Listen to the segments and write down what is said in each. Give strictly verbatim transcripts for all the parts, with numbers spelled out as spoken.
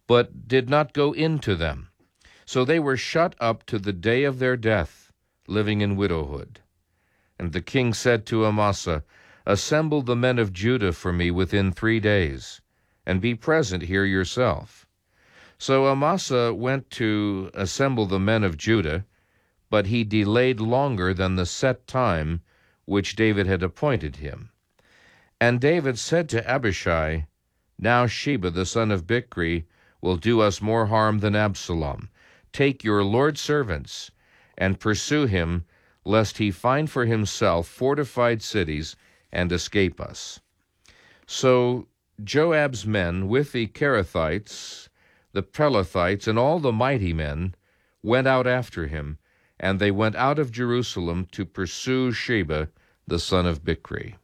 but did not go into them. So they were shut up to the day of their death, living in widowhood. And the king said to Amasa, Assemble the men of Judah for me within three days, and be present here yourself. So Amasa went to assemble the men of Judah, but he delayed longer than the set time which David had appointed him. And David said to Abishai, Now Sheba the son of Bichri will do us more harm than Absalom. Take your Lord's servants, and pursue him, lest he find for himself fortified cities and escape us. So Joab's men, with the Kerethites, the Pelethites, and all the mighty men, went out after him, and they went out of Jerusalem to pursue Sheba the son of Bichri.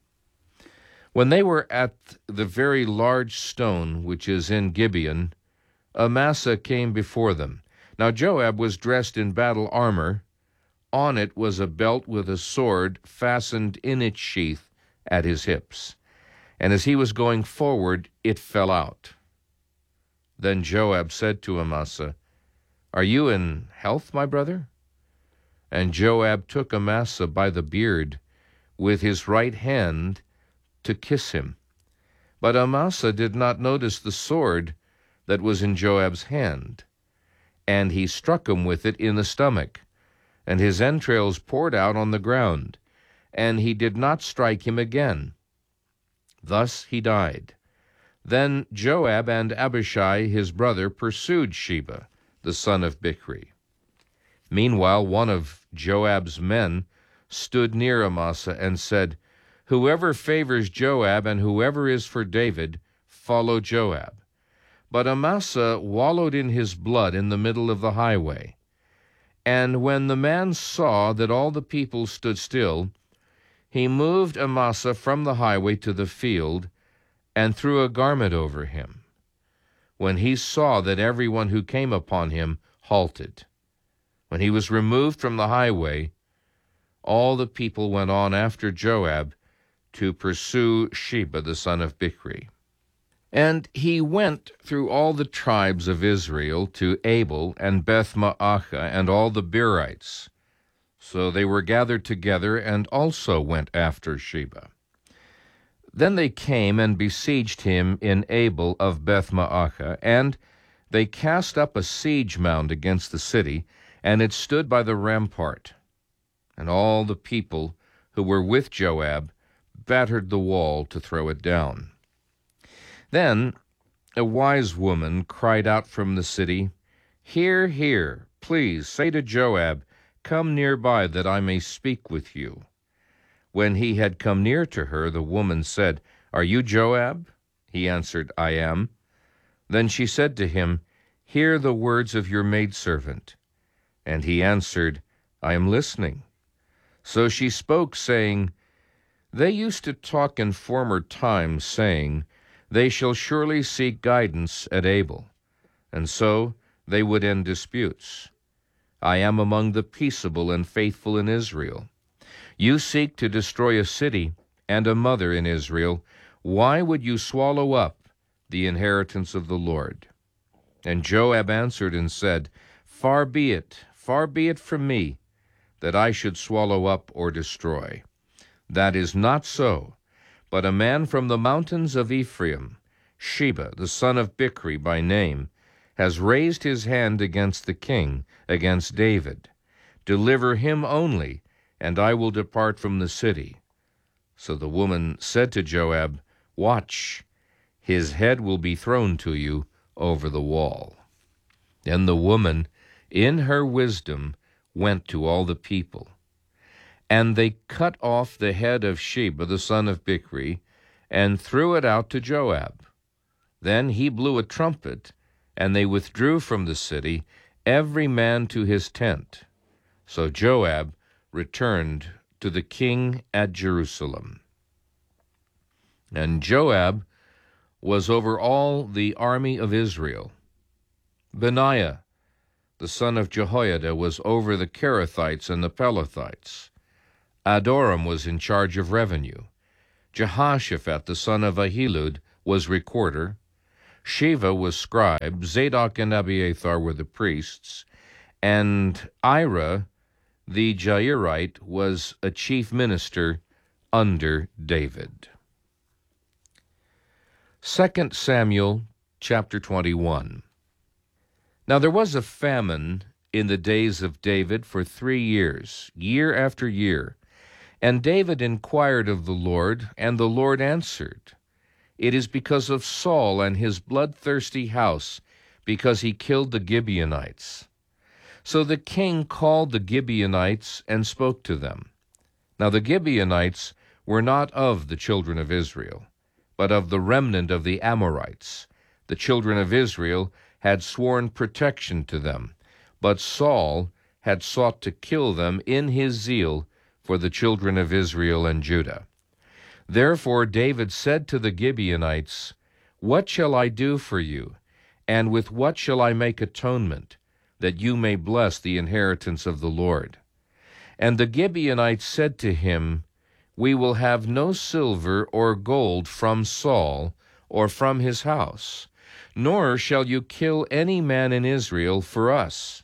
When they were at the very large stone which is in Gibeon, Amasa came before them. Now Joab was dressed in battle armor. On it was a belt with a sword fastened in its sheath at his hips. And as he was going forward, it fell out. Then Joab said to Amasa, Are you in health, my brother? And Joab took Amasa by the beard with his right hand to kiss him. But Amasa did not notice the sword that was in Joab's hand, and he struck him with it in the stomach, and his entrails poured out on the ground, and he did not strike him again. Thus he died. Then Joab and Abishai his brother pursued Sheba, the son of Bichri. Meanwhile one of Joab's men stood near Amasa and said, Whoever favors Joab and whoever is for David, follow Joab. But Amasa wallowed in his blood in the middle of the highway. And when the man saw that all the people stood still, he moved Amasa from the highway to the field and threw a garment over him, when he saw that everyone who came upon him halted. When he was removed from the highway, all the people went on after Joab to pursue Sheba the son of Bichri. And he went through all the tribes of Israel to Abel and Beth-Maachah and all the Berites. So they were gathered together and also went after Sheba. Then they came and besieged him in Abel of Beth-Maachah, and they cast up a siege mound against the city, and it stood by the rampart. And all the people who were with Joab battered the wall to throw it down. Then a wise woman cried out from the city, Hear, hear, please say to Joab, Come nearby that I may speak with you. When he had come near to her, the woman said, Are you Joab? He answered, I am. Then she said to him, Hear the words of your maidservant. And he answered, I am listening. So she spoke, saying, They used to talk in former times, saying, They shall surely seek guidance at Abel, and so they would end disputes. I am among the peaceable and faithful in Israel. You seek to destroy a city and a mother in Israel. Why would you swallow up the inheritance of the Lord? And Joab answered and said, Far be it, far be it from me, that I should swallow up or destroy. That is not so, but a man from the mountains of Ephraim, Sheba, the son of Bichri by name, has raised his hand against the king, against David. Deliver him only, and I will depart from the city. So the woman said to Joab, Watch, his head will be thrown to you over the wall. Then the woman, in her wisdom, went to all the people. And they cut off the head of Sheba, the son of Bichri, and threw it out to Joab. Then he blew a trumpet, and they withdrew from the city, every man to his tent. So Joab returned to the king at Jerusalem. And Joab was over all the army of Israel. Benaiah, the son of Jehoiada, was over the Kerethites and the Pelethites. Adoram was in charge of revenue. Jehoshaphat, the son of Ahilud, was recorder. Sheva was scribe, Zadok and Abiathar were the priests, and Ira the Jairite was a chief minister under David. Second Samuel chapter twenty-one. Now there was a famine in the days of David for three years, year after year. And David inquired of the Lord, and the Lord answered, "It is because of Saul and his bloodthirsty house, because he killed the Gibeonites." So the king called the Gibeonites and spoke to them. Now the Gibeonites were not of the children of Israel, but of the remnant of the Amorites. The children of Israel had sworn protection to them, but Saul had sought to kill them in his zeal for the children of Israel and Judah. Therefore David said to the Gibeonites, "What shall I do for you, and with what shall I make atonement, that you may bless the inheritance of the Lord?" And the Gibeonites said to him, "We will have no silver or gold from Saul or from his house, nor shall you kill any man in Israel for us."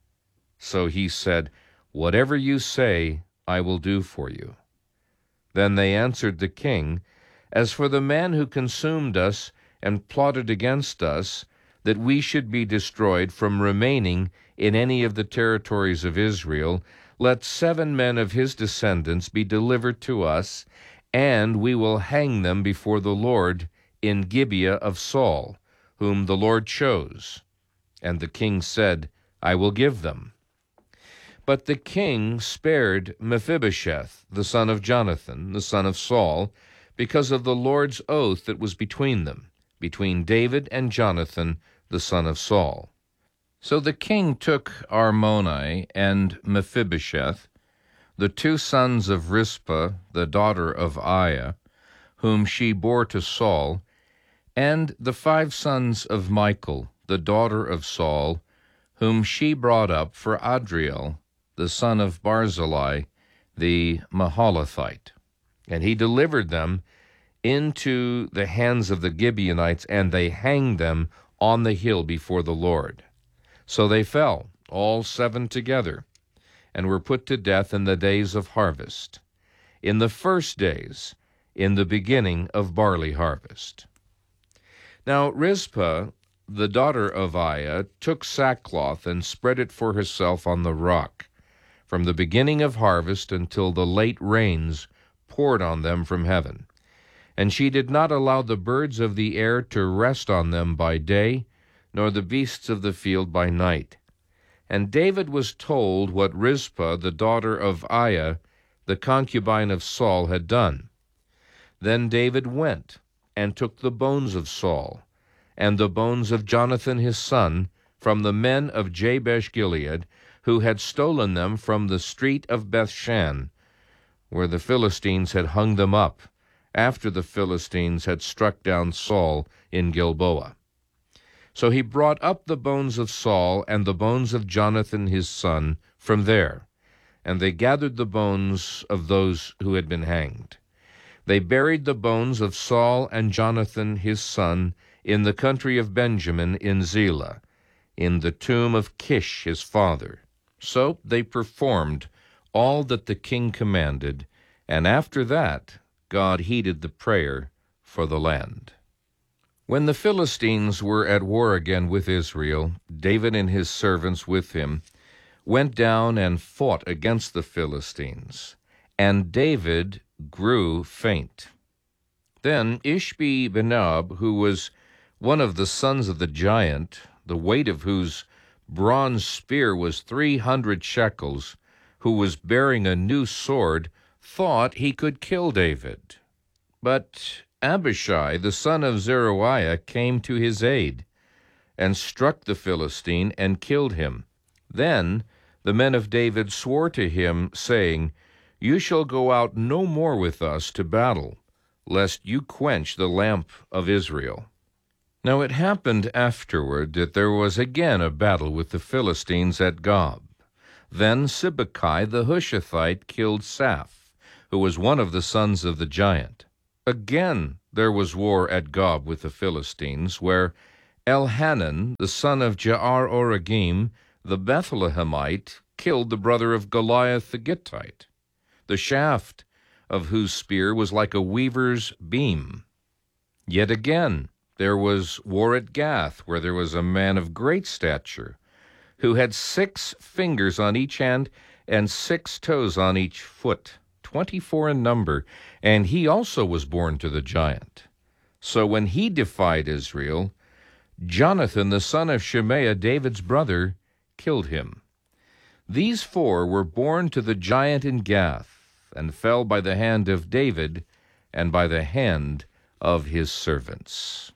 So he said, "Whatever you say, I will do for you." Then they answered the king, "As for the man who consumed us and plotted against us, that we should be destroyed from remaining in any of the territories of Israel, let seven men of his descendants be delivered to us, and we will hang them before the Lord in Gibeah of Saul, whom the Lord chose." And the king said, "I will give them." But the king spared Mephibosheth, the son of Jonathan, the son of Saul, because of the Lord's oath that was between them, between David and Jonathan, the son of Saul. So the king took Armoni and Mephibosheth, the two sons of Rizpah, the daughter of Aiah, whom she bore to Saul, and the five sons of Michal, the daughter of Saul, whom she brought up for Adriel, the son of Barzillai, the Mahalathite. And he delivered them into the hands of the Gibeonites, and they hanged them on the hill before the Lord. So they fell, all seven together, and were put to death in the days of harvest, in the first days, in the beginning of barley harvest. Now Rizpah, the daughter of Aiah, took sackcloth and spread it for herself on the rock, from the beginning of harvest until the late rains poured on them from heaven. And she did not allow the birds of the air to rest on them by day, nor the beasts of the field by night. And David was told what Rizpah, the daughter of Aiah, the concubine of Saul, had done. Then David went and took the bones of Saul, and the bones of Jonathan his son, from the men of Jabesh-Gilead, who had stolen them from the street of Bethshan, where the Philistines had hung them up, after the Philistines had struck down Saul in Gilboa. So he brought up the bones of Saul and the bones of Jonathan his son from there, and they gathered the bones of those who had been hanged. They buried the bones of Saul and Jonathan his son in the country of Benjamin in Zelah, in the tomb of Kish his father. So they performed all that the king commanded, and after that God heeded the prayer for the land. When the Philistines were at war again with Israel, David and his servants with him went down and fought against the Philistines, and David grew faint. Then Ishbi-Benob, who was one of the sons of the giant, the weight of whose bronze spear was three hundred shekels, who was bearing a new sword, thought he could kill David. But Abishai, the son of Zeruiah, came to his aid, and struck the Philistine and killed him. Then the men of David swore to him, saying, "You shall go out no more with us to battle, lest you quench the lamp of Israel." Now it happened afterward that there was again a battle with the Philistines at Gob. Then Sibbecai the Hushathite killed Saph, who was one of the sons of the giant. Again there was war at Gob with the Philistines, where Elhanan, the son of Jaar-oregim, the Bethlehemite, killed the brother of Goliath the Gittite, the shaft of whose spear was like a weaver's beam. Yet again there was war at Gath, where there was a man of great stature, who had six fingers on each hand and six toes on each foot, twenty-four in number, and he also was born to the giant. So when he defied Israel, Jonathan, the son of Shemaiah, David's brother, killed him. These four were born to the giant in Gath, and fell by the hand of David and by the hand of his servants.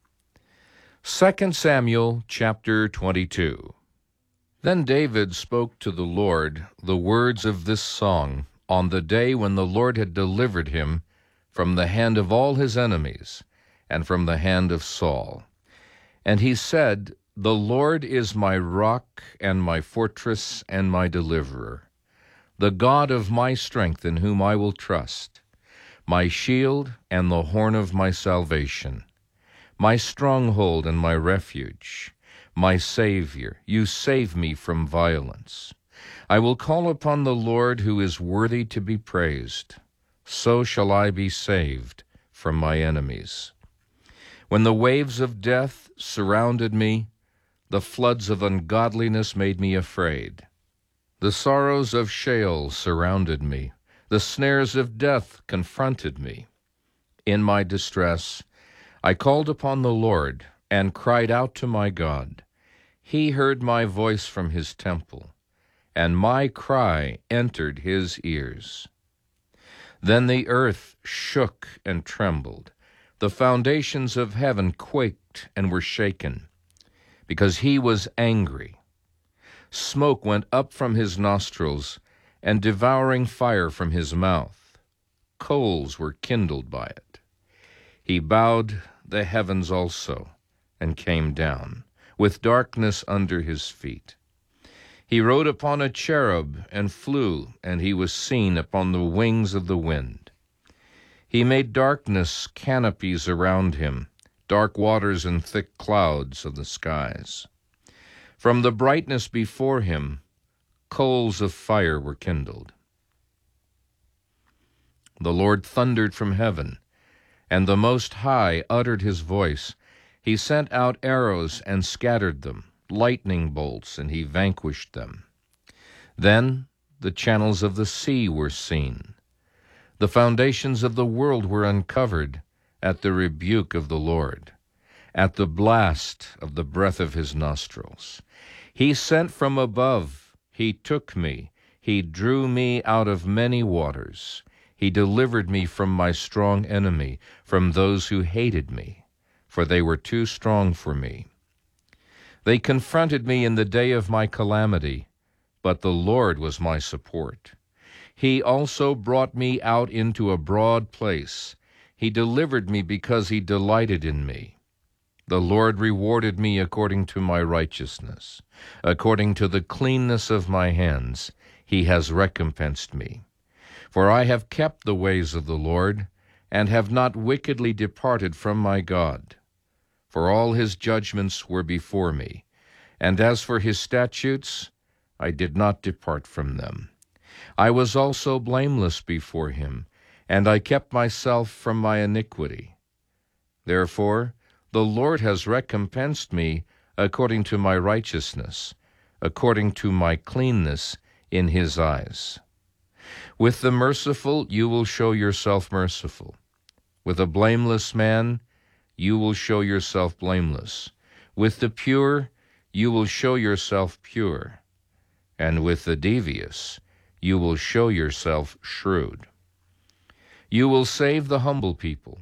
Second Samuel chapter twenty-two. Then David spoke to the Lord the words of this song on the day when the Lord had delivered him from the hand of all his enemies and from the hand of Saul. And he said, The Lord is my rock and my fortress and my deliverer, the God of my strength in whom I will trust, my shield and the horn of my salvation, my stronghold and my refuge, my Savior. You save me from violence. I will call upon the Lord who is worthy to be praised. So shall I be saved from my enemies. When the waves of death surrounded me, the floods of ungodliness made me afraid. The sorrows of Sheol surrounded me. The snares of death confronted me. In my distress, I called upon the Lord and cried out to my God. He heard my voice from his temple, and my cry entered his ears. Then the earth shook and trembled. The foundations of heaven quaked and were shaken, because he was angry. Smoke went up from his nostrils, and devouring fire from his mouth. Coals were kindled by it. He bowed the heavens also, and came down, with darkness under his feet. He rode upon a cherub and flew, and he was seen upon the wings of the wind. He made darkness canopies around him, dark waters and thick clouds of the skies. From the brightness before him, coals of fire were kindled. The Lord thundered from heaven, and the Most High uttered his voice. He sent out arrows and scattered them, lightning bolts, and he vanquished them. Then the channels of the sea were seen. The foundations of the world were uncovered at the rebuke of the Lord, at the blast of the breath of his nostrils. He sent from above. He took me. He drew me out of many waters. He delivered me from my strong enemy, from those who hated me, for they were too strong for me. They confronted me in the day of my calamity, but the Lord was my support. He also brought me out into a broad place. He delivered me because he delighted in me. The Lord rewarded me according to my righteousness. According to the cleanness of my hands, he has recompensed me. For I have kept the ways of the Lord, and have not wickedly departed from my God. For all his judgments were before me, and as for his statutes, I did not depart from them. I was also blameless before him, and I kept myself from my iniquity. Therefore the Lord has recompensed me according to my righteousness, according to my cleanness in his eyes. With the merciful you will show yourself merciful. With a blameless man you will show yourself blameless. With the pure you will show yourself pure. And with the devious you will show yourself shrewd. You will save the humble people,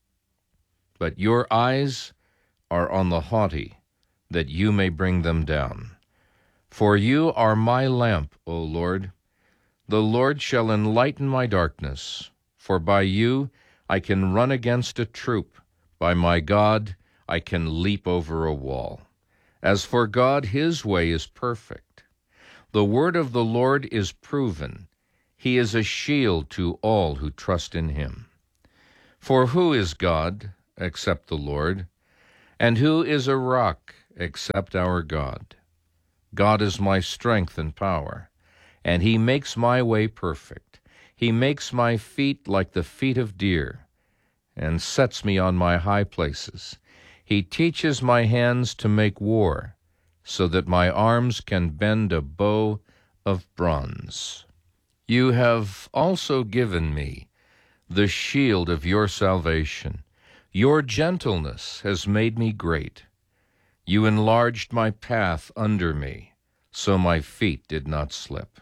but your eyes are on the haughty, that you may bring them down. For you are my lamp, O Lord. The Lord shall enlighten my darkness, for by you I can run against a troop. By my God I can leap over a wall. As for God, his way is perfect. The word of the Lord is proven. He is a shield to all who trust in him. For who is God except the Lord? And who is a rock except our God? God is my strength and power, and he makes my way perfect. He makes my feet like the feet of deer, and sets me on my high places. He teaches my hands to make war, so that my arms can bend a bow of bronze. You have also given me the shield of your salvation. Your gentleness has made me great. You enlarged my path under me, so my feet did not slip.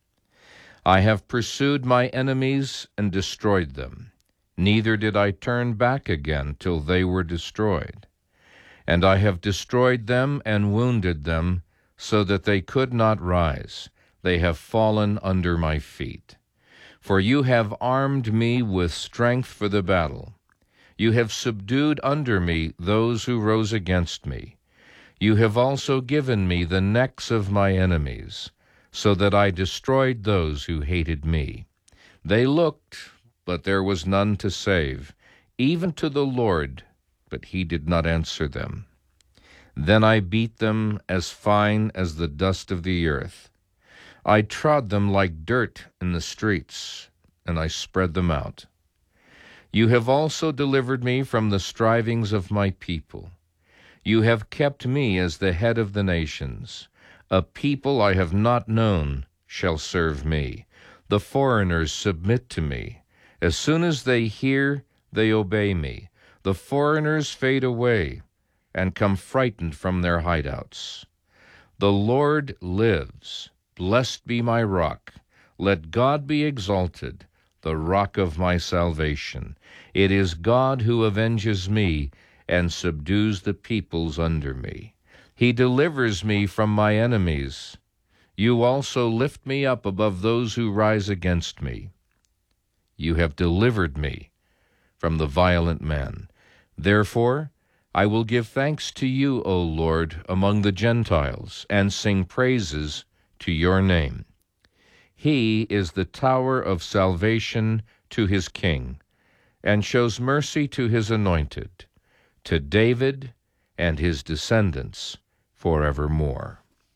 I have pursued my enemies and destroyed them. Neither did I turn back again till they were destroyed. And I have destroyed them and wounded them, so that they could not rise. They have fallen under my feet. For you have armed me with strength for the battle. You have subdued under me those who rose against me. You have also given me the necks of my enemies, so that I destroyed those who hated me. They looked, but there was none to save, even to the Lord, but he did not answer them. Then I beat them as fine as the dust of the earth. I trod them like dirt in the streets, and I spread them out. You have also delivered me from the strivings of my people. You have kept me as the head of the nations. A people I have not known shall serve me. The foreigners submit to me. As soon as they hear, they obey me. The foreigners fade away and come frightened from their hideouts. The Lord lives. Blessed be my rock. Let God be exalted, the rock of my salvation. It is God who avenges me and subdues the peoples under me. He delivers me from my enemies. You also lift me up above those who rise against me. You have delivered me from the violent man. Therefore, I will give thanks to you, O Lord, among the Gentiles, and sing praises to your name. He is the tower of salvation to his king, and shows mercy to his anointed, to David and his descendants forevermore.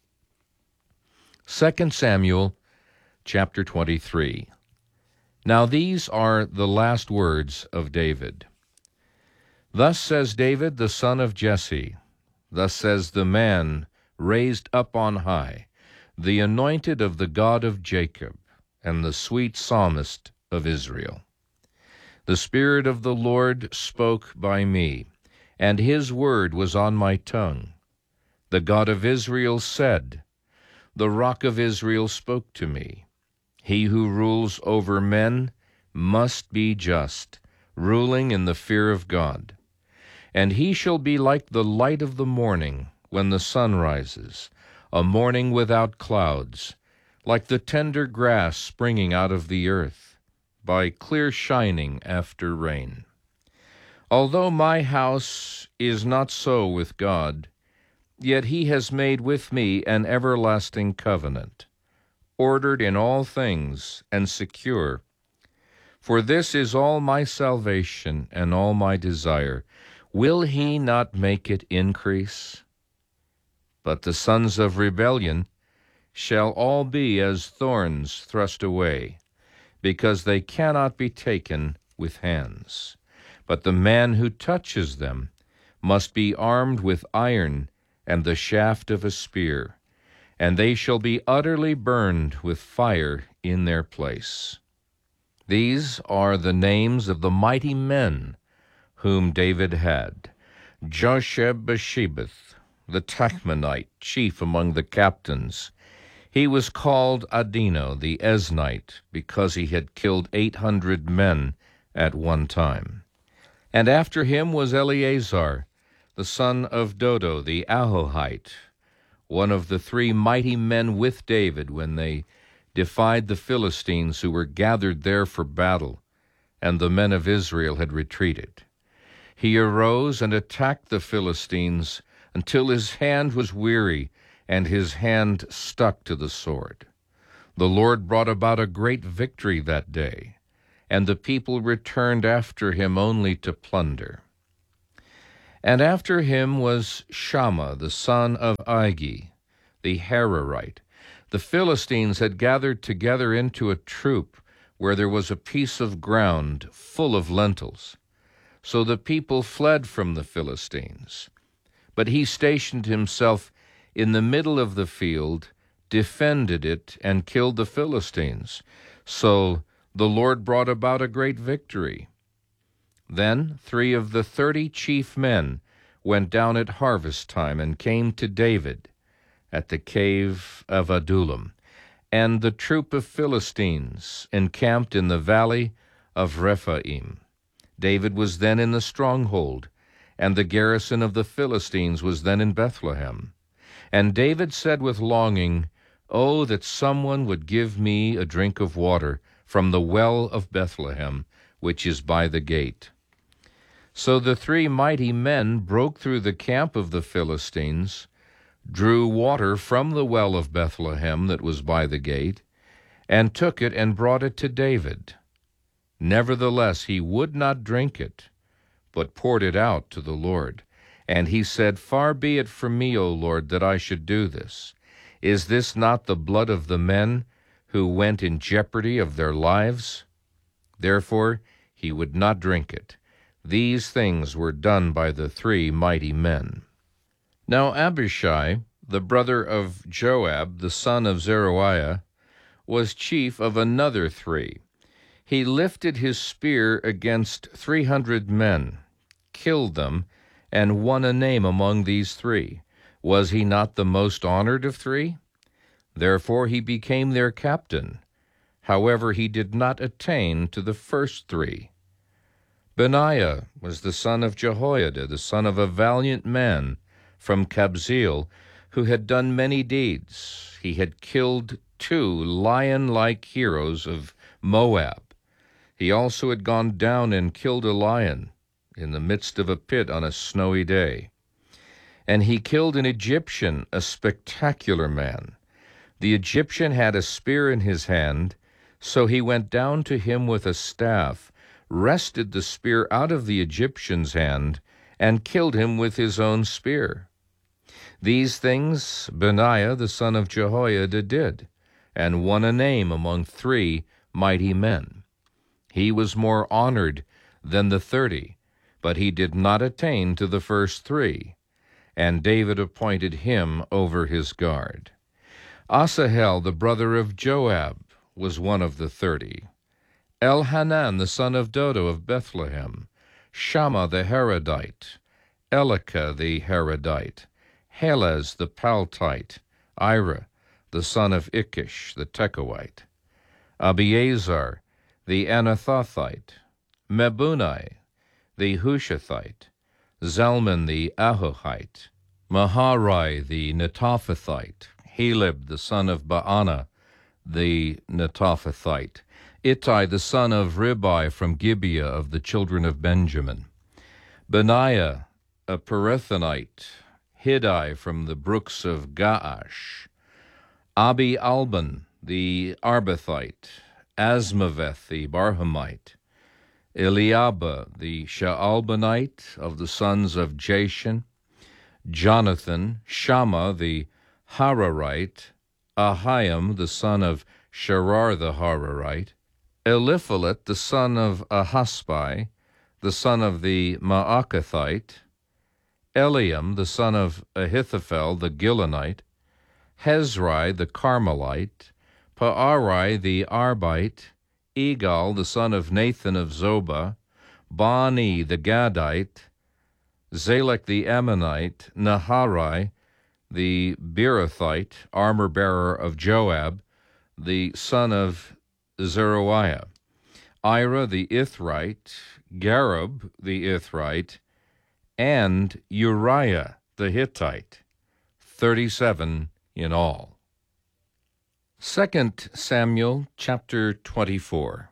Second Samuel chapter twenty-three. Now these are the last words of David. Thus says David, the son of Jesse, thus says the man raised up on high, the anointed of the God of Jacob, and the sweet psalmist of Israel. The Spirit of the Lord spoke by me, and his word was on my tongue. The God of Israel said, the Rock of Israel spoke to me. He who rules over men must be just, ruling in the fear of God. And he shall be like the light of the morning when the sun rises, a morning without clouds, like the tender grass springing out of the earth, by clear shining after rain. Although my house is not so with God, yet he has made with me an everlasting covenant, ordered in all things and secure. For this is all my salvation and all my desire. Will he not make it increase? But the sons of rebellion shall all be as thorns thrust away, because they cannot be taken with hands. But the man who touches them must be armed with iron and the shaft of a spear, and they shall be utterly burned with fire in their place. These are the names of the mighty men whom David had: Josheb-Basshebeth, the Tachmonite, chief among the captains. He was called Adino the Eznite, because he had killed eight hundred men at one time. And after him was Eleazar, the son of Dodo the Ahohite, one of the three mighty men with David when they defied the Philistines who were gathered there for battle, and the men of Israel had retreated. He arose and attacked the Philistines until his hand was weary, and his hand stuck to the sword. The Lord brought about a great victory that day, and the people returned after him only to plunder. And after him was Shammah, the son of Igi, the Hararite. The Philistines had gathered together into a troop where there was a piece of ground full of lentils. So the people fled from the Philistines. But he stationed himself in the middle of the field, defended it, and killed the Philistines. So the Lord brought about a great victory. Then three of the thirty chief men went down at harvest time and came to David at the cave of Adullam, and the troop of Philistines encamped in the valley of Rephaim. David was then in the stronghold, and the garrison of the Philistines was then in Bethlehem. And David said with longing, "Oh, that someone would give me a drink of water from the well of Bethlehem, which is by the gate." So the three mighty men broke through the camp of the Philistines, drew water from the well of Bethlehem that was by the gate, and took it and brought it to David. Nevertheless he would not drink it, but poured it out to the Lord. And he said, "Far be it from me, O Lord, that I should do this. Is this not the blood of the men who went in jeopardy of their lives?" Therefore he would not drink it. These things were done by the three mighty men. Now Abishai, the brother of Joab, the son of Zeruiah, was chief of another three. He lifted his spear against three hundred men, killed them, and won a name among these three. Was he not the most honored of three? Therefore he became their captain. However, he did not attain to the first three. Benaiah was the son of Jehoiada, the son of a valiant man from Kabzeel, who had done many deeds. He had killed two lion-like heroes of Moab. He also had gone down and killed a lion in the midst of a pit on a snowy day. And he killed an Egyptian, a spectacular man. The Egyptian had a spear in his hand, so he went down to him with a staff, wrested the spear out of the Egyptian's hand, and killed him with his own spear. These things Benaiah the son of Jehoiada did, and won a name among three mighty men. He was more honored than the thirty, but he did not attain to the first three, and David appointed him over his guard. Asahel, the brother of Joab, was one of the thirty. Elhanan, the son of Dodo of Bethlehem, Shammah the Harodite, Elika the Harodite, Helez the Paltite, Ira, the son of Ikish the Tekoite, Abiezer the Anathothite, Mebunai the Hushathite, Zalman the Ahohite, Maharai the Netophathite, Heleb the son of Baana the Netophathite, Ittai the son of Ribai from Gibeah of the children of Benjamin, Benaiah a Perethonite, Hiddai from the brooks of Gaash, Abi Alban the Arbathite, Asmaveth the Barhamite, Eliabah the Shaalbanite of the sons of Jashan, Jonathan, Shammah the Hararite, Ahiam the son of Sharar the Hararite, Eliphalet the son of Ahasbai, the son of the Maakathite, Eliam the son of Ahithophel the Gilonite, Hezrai the Carmelite, Paarai the Arbite, Egal the son of Nathan of Zobah, Bani the Gadite, Zalek the Ammonite, Naharai the Beerothite, armor-bearer of Joab, the son of Zeruiah, Ira the Ithrite, Gareb the Ithrite, and Uriah the Hittite, thirty-seven in all. Second Samuel chapter twenty-four.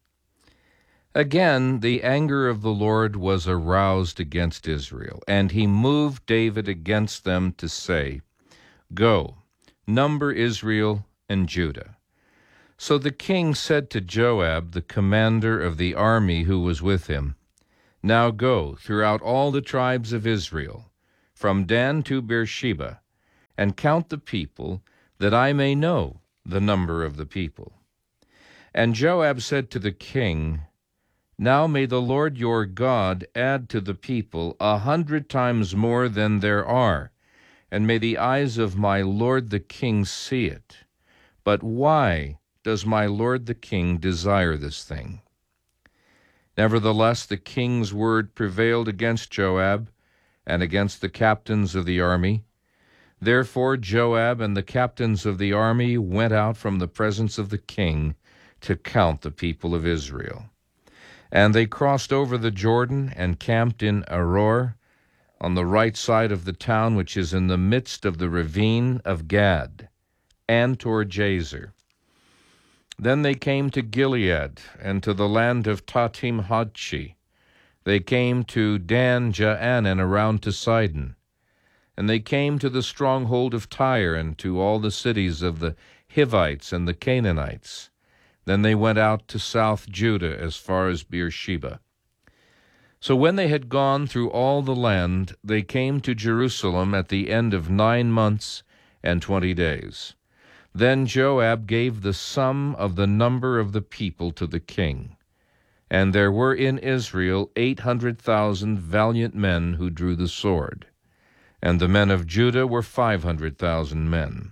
Again the anger of the Lord was aroused against Israel, and he moved David against them to say, "Go, number Israel and Judah." So the king said to Joab, the commander of the army who was with him, Now go throughout all the tribes of Israel, from Dan to Beersheba, and count the people, that I may know the number of the people. And Joab said to the king, Now may the Lord your God add to the people a hundred times more than there are, and may the eyes of my lord the king see it. But why does my lord the king desire this thing? Nevertheless, the king's word prevailed against Joab and against the captains of the army. Therefore Joab and the captains of the army went out from the presence of the king to count the people of Israel. And they crossed over the Jordan and camped in Aroer, on the right side of the town which is in the midst of the ravine of Gad, and toward Jazer. Then they came to Gilead, and to the land of Tatim Hodshi. They came to Dan Jaan, and around to Sidon. And they came to the stronghold of Tyre, and to all the cities of the Hivites and the Canaanites. Then they went out to south Judah as far as Beersheba. So when they had gone through all the land, they came to Jerusalem at the end of nine months and twenty days. Then Joab gave the sum of the number of the people to the king. And there were in Israel eight hundred thousand valiant men who drew the sword, and the men of Judah were five hundred thousand men.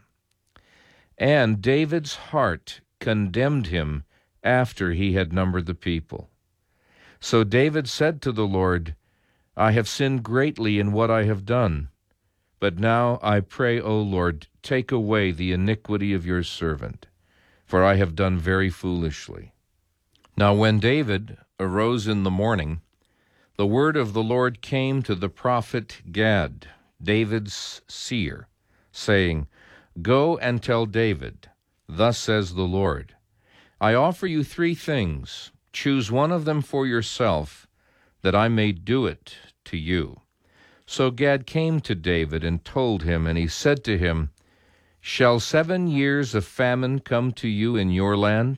And David's heart condemned him after he had numbered the people. So David said to the Lord, I have sinned greatly in what I have done. But now I pray, O Lord, take away the iniquity of your servant, for I have done very foolishly. Now when David arose in the morning, the word of the Lord came to the prophet Gad, David's seer, saying, Go and tell David, Thus says the Lord, I offer you three things. Choose one of them for yourself, that I may do it to you. So Gad came to David and told him, and he said to him, Shall seven years of famine come to you in your land?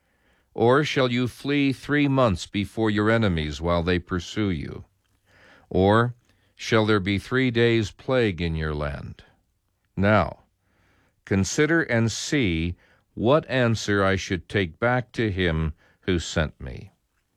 Or shall you flee three months before your enemies while they pursue you? Or shall there be three days' plague in your land? Now, consider and see what answer I should take back to him who sent me.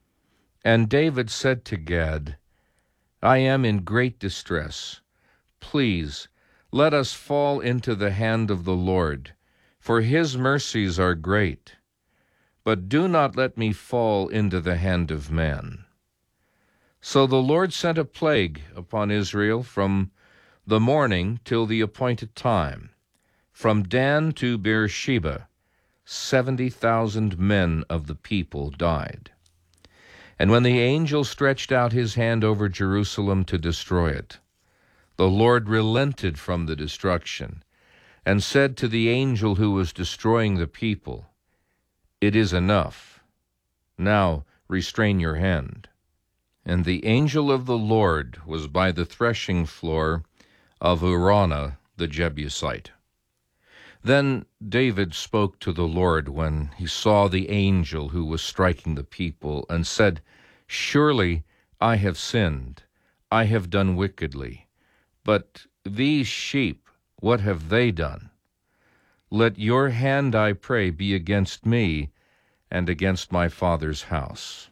And David said to Gad, I am in great distress. Please, let us fall into the hand of the Lord, for his mercies are great. But do not let me fall into the hand of man. So the Lord sent a plague upon Israel from the morning till the appointed time. From Dan to Beersheba, seventy thousand men of the people died. And when the angel stretched out his hand over Jerusalem to destroy it, the Lord relented from the destruction, and said to the angel who was destroying the people, It is enough. Now restrain your hand. And the angel of the Lord was by the threshing floor of Araunah the Jebusite. Then David spoke to the Lord when he saw the angel who was striking the people, and said, Surely I have sinned, I have done wickedly. But these sheep, what have they done? Let your hand, I pray, be against me and against my father's house.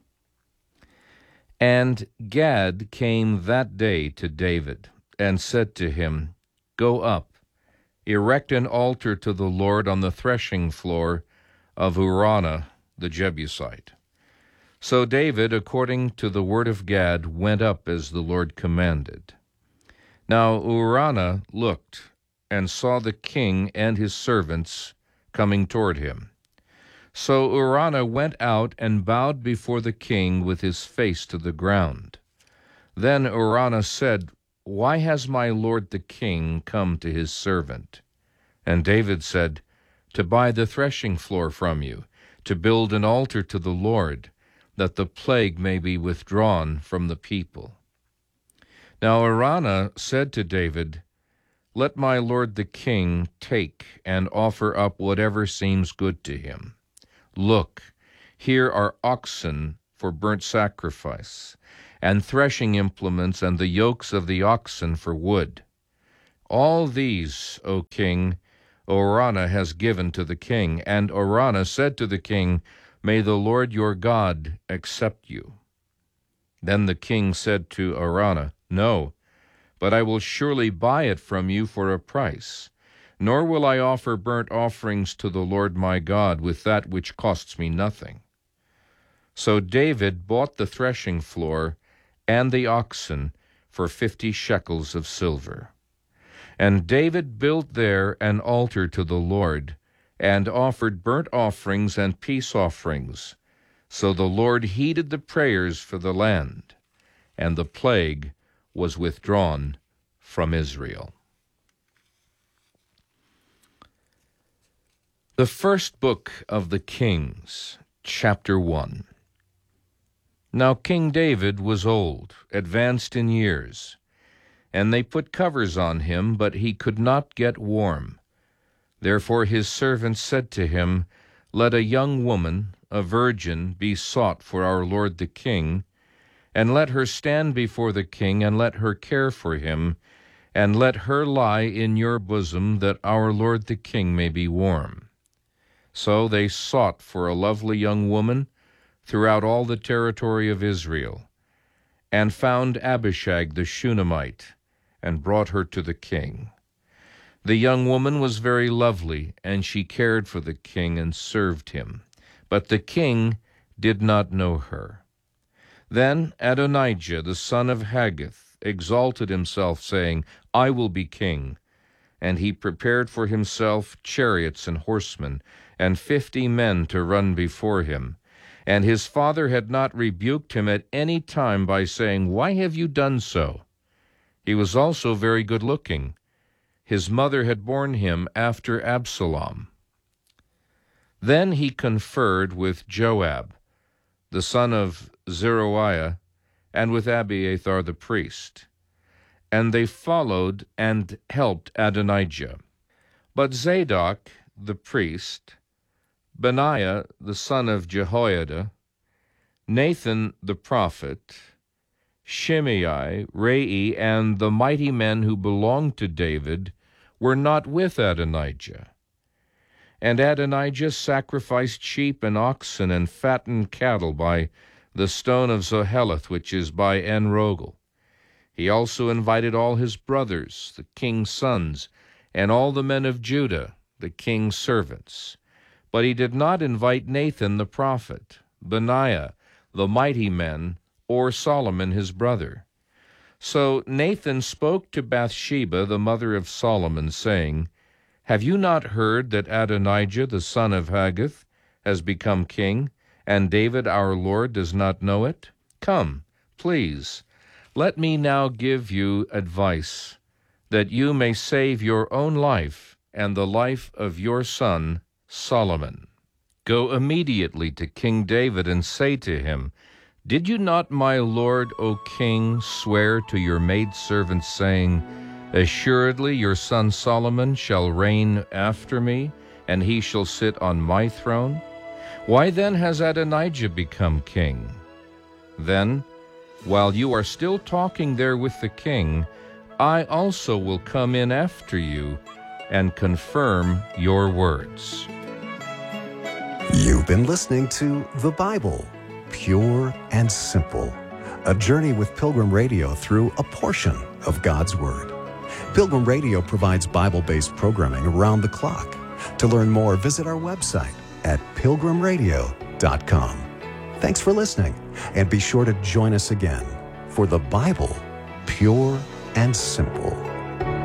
And Gad came that day to David, and said to him, Go up, erect an altar to the Lord on the threshing floor of Araunah the Jebusite. So David, according to the word of Gad, went up as the Lord commanded. Now Araunah looked and saw the king and his servants coming toward him. So Araunah went out and bowed before the king with his face to the ground. Then Araunah said, Why has my lord the king come to his servant? And David said, To buy the threshing floor from you, to build an altar to the Lord, that the plague may be withdrawn from the people. Now Araunah said to David, Let my lord the king take and offer up whatever seems good to him. Look, here are oxen for burnt sacrifice, and threshing implements and the yokes of the oxen for wood. All these, O king, Araunah has given to the king. And Araunah said to the king, May the Lord your God accept you. Then the king said to Araunah, No, but I will surely buy it from you for a price, nor will I offer burnt offerings to the Lord my God with that which costs me nothing. So David bought the threshing floor and the oxen for fifty shekels of silver. And David built there an altar to the Lord, and offered burnt offerings and peace offerings. So the Lord heeded the prayers for the land, and the plague was withdrawn from Israel. The first book of the Kings, chapter one. Now King David was old, advanced in years, and they put covers on him, but he could not get warm. Therefore his servants said to him, Let a young woman, a virgin, be sought for our lord the king, and let her stand before the king, and let her care for him, and let her lie in your bosom, that our lord the king may be warm. So they sought for a lovely young woman throughout all the territory of Israel, and found Abishag the Shunammite, and brought her to the king. The young woman was very lovely, and she cared for the king and served him. But the king did not know her. Then Adonijah, the son of Haggith, exalted himself, saying, I will be king. And he prepared for himself chariots and horsemen, and fifty men to run before him. And his father had not rebuked him at any time by saying, Why have you done so? He was also very good-looking. His mother had borne him after Absalom. Then he conferred with Joab, the son of Zeruiah, and with Abiathar the priest. And they followed and helped Adonijah. But Zadok the priest, Benaiah the son of Jehoiada, Nathan the prophet, Shimei, Rei, and the mighty men who belonged to David were not with Adonijah. And Adonijah sacrificed sheep and oxen and fattened cattle by the stone of Zoheleth, which is by En-Rogel. He also invited all his brothers, the king's sons, and all the men of Judah, the king's servants. But he did not invite Nathan the prophet, Benaiah, the mighty men, or Solomon his brother. So Nathan spoke to Bathsheba, the mother of Solomon, saying, Have you not heard that Adonijah, the son of Haggith, has become king, and David our Lord does not know it? Come, please, let me now give you advice, that you may save your own life and the life of your son Solomon. Go immediately to King David and say to him, Did you not, my lord, O king, swear to your maidservant, saying, Assuredly your son Solomon shall reign after me, and he shall sit on my throne? Why then has Adonijah become king? Then, while you are still talking there with the king, I also will come in after you and confirm your words. You've been listening to The Bible, Pure and Simple, a journey with Pilgrim Radio through a portion of God's Word. Pilgrim Radio provides Bible-based programming around the clock. To learn more, visit our website at pilgrim radio dot com. Thanks for listening, and be sure to join us again for The Bible, Pure and Simple.